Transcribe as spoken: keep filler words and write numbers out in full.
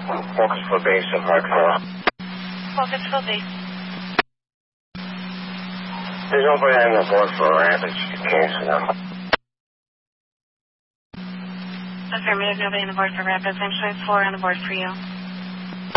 Focusville base in Hartford. Focusville base. There's nobody on the board for Rapids. You can cancel them. Affirmative, nobody on the board for Rapids. I'm showing four on the board for you.